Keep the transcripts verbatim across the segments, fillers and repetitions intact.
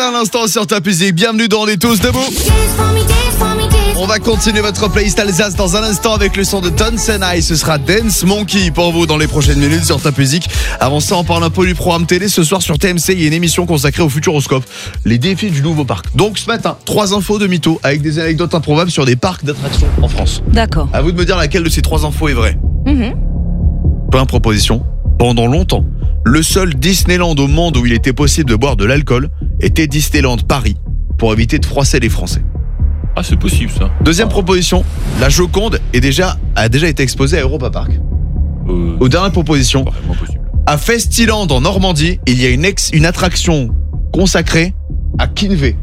à l'instant sur Top Music. Bienvenue dans Les Tous Debout. On va continuer votre playlist Alsace dans un instant avec le son de Tonsenai. Ce sera Dance Monkey pour vous dans les prochaines minutes sur Top Music. Avant ça, on parle un peu du programme télé. Ce soir sur T M C, il y a une émission consacrée au Futuroscope, les défis du nouveau parc. Donc ce matin, trois infos de mythos avec des anecdotes improbables sur des parcs d'attractions en France. D'accord. À vous de me dire laquelle de ces trois infos est vraie. Mm-hmm. Première proposition. Pendant longtemps, le seul Disneyland au monde où il était possible de boire de l'alcool était Disneyland Paris, pour éviter de froisser les Français. Ah, c'est possible ça. Deuxième proposition, la Joconde est déjà, a déjà été exposée à Europa Park. Euh, Aux dernières propositions, Vraiment possible. à Festiland en Normandie, il y a une, ex, une attraction consacrée à Kinvey.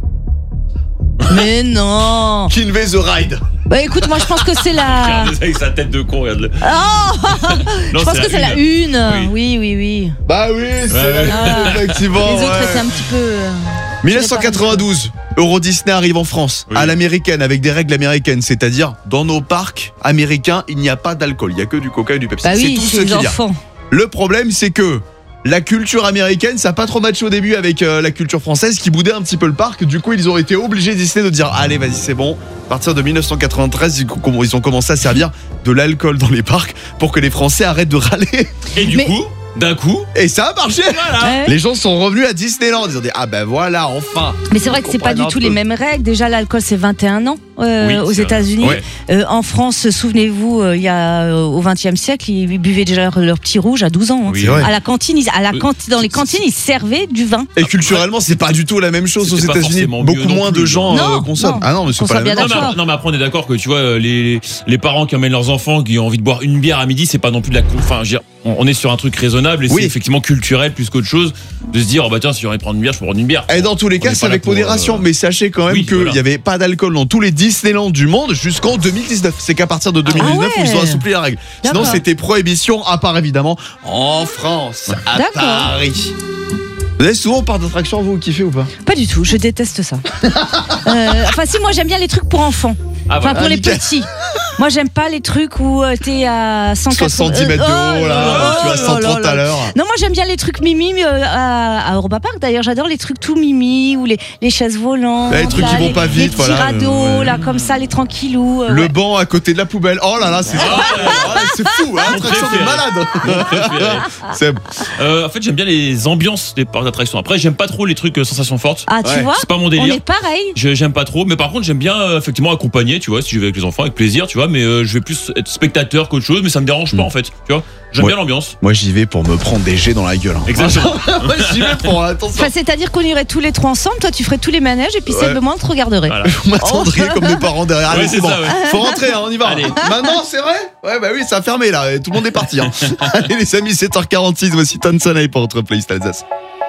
Mais non. Kinvey the Ride. Bah écoute, moi je pense que c'est la... Regarde avec sa tête de con, regarde-le. Oh Non, je pense que c'est la une. Oui. Oui, oui, oui. Bah oui, c'est Ouais, ouais. la une, effectivement. Les autres ouais. étaient un petit peu... euh, dix-neuf cent quatre-vingt-douze, Euro Disney arrive en France, Oui. à l'américaine, avec des règles américaines, c'est-à-dire dans nos parcs américains, il n'y a pas d'alcool, il n'y a que du coca et du Pepsi. Bah c'est oui, tout ce c'est qu'il les y a. enfants. Le problème, c'est que la culture américaine, ça n'a pas trop matché au début avec euh, la culture française qui boudait un petit peu le parc. Du coup, ils ont été obligés Disney de dire allez, vas-y, c'est bon. À partir de dix-neuf cent quatre-vingt-treize, ils ont commencé à servir de l'alcool dans les parcs pour que les Français arrêtent de râler. Et du Mais- coup, d'un coup, Et ça a marché. Ouais. Les gens sont revenus à Disneyland. Ils ont dit ah ben voilà, enfin. Mais c'est vrai que c'est pas du Comprendre un tout peu. les mêmes règles. Déjà, l'alcool, c'est vingt et un ans euh, Oui, aux c'est vrai. États-Unis. Ouais. Euh, en France, souvenez-vous, euh, il y a euh, au vingtième siècle, ils buvaient déjà leur, leur petit rouge à douze ans. hein. Oui, c'est vrai. À la cantine, ils- à la Euh, cantine, dans les c'est- cantines, ils servaient du vin. Et culturellement, c'est pas du tout la même chose aux C'était pas États-Unis. forcément Beaucoup mieux non moins plus, de gens non. euh, consomment. Non. Ah non, mais c'est Qu'on pas soit la même bien chose. non mais, d'accord. non mais après on est d'accord que tu vois les, les parents qui emmènent leurs enfants qui ont envie de boire une bière à midi, c'est pas non plus de la con- enfin je veux dire, on, on est sur un truc raisonnable et Oui. c'est effectivement culturel plus qu'autre chose de se dire oh bah tiens si j'ai envie de prendre une bière je peux prendre une bière. Et dans tous les On cas, est c'est pas là avec pour, modération. euh, Mais sachez quand même oui, qu'il voilà. n'y avait pas d'alcool dans tous les Disneyland du monde jusqu'en deux mille dix-neuf. C'est qu'à partir de deux mille dix-neuf Ah ouais. où ils ont assoupli la règle. Sinon, D'accord. c'était prohibition, à part évidemment en France, à D'accord. Paris. Vous avez souvent par d'attraction, vous, vous kiffez ou pas? Pas du tout, je déteste ça. Euh, enfin, si, moi j'aime bien les trucs pour enfants. Ah Enfin, voilà. pour Ah, les nickel. petits. Moi, j'aime pas les trucs où euh, t'es à cent quatre-vingts soixante-dix mètres de euh, haut, oh là, tu là vas cent trente là à là. l'heure. Non, moi j'aime bien les trucs mimi euh, à, à Europa Park. D'ailleurs, j'adore les trucs tout mimi ou les, les chaises volantes. Les trucs là, qui vont les- pas Les vite, petits voilà, radeaux, euh, ouais. là, comme ça, les tranquillous. euh, Le ouais. banc à côté de la poubelle. Oh là là, c'est Ah, c'est fou, hein, Mon attraction de préféré. malade. Mon préféré. C'est Euh, en fait j'aime bien les ambiances des parcs d'attractions. Après j'aime pas trop les trucs euh, sensations fortes. Ah, tu Ouais. vois, C'est pas mon on délire. est pareil. Je- J'aime pas trop, mais par contre j'aime bien euh, effectivement accompagner, tu vois, si je vais avec les enfants, avec plaisir, tu vois, mais euh, je vais plus être spectateur qu'autre chose, mais ça me dérange pas Mm. en fait, tu vois. J'aime Ouais. bien l'ambiance. Moi, j'y vais pour me prendre des jets dans la gueule. hein. Exactement. Moi, j'y vais pour attention. Enfin, c'est-à-dire qu'on irait tous les trois ensemble. Toi, tu ferais tous les manèges et puis Ouais. celle de moi, on te regarderait. Voilà. Vous m'attendriez comme mes parents derrière. Allez, Ouais, c'est c'est bon. ça, ouais. Faut rentrer, hein, on y va. Allez. Maintenant, c'est vrai? Ouais, bah oui, ça a fermé là. Et tout le monde est parti. Hein. Allez, les amis, sept heures quarante-six. Voici Tonsenai pour votre playlist Alsace.